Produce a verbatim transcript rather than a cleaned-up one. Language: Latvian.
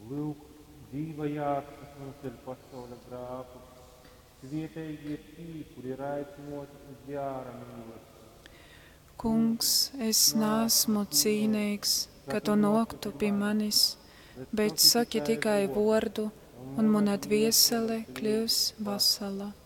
Lūk, dzīvajās, kas mums ir pasaule grāku, svietēji ir tī, kuri ir aicināti uz jāra mīlestību. Kungs, es nesmu cīnīgs, ka tu noktu pie manis, bet saki tikai vārdu, un mana dviesele kļūs vesela.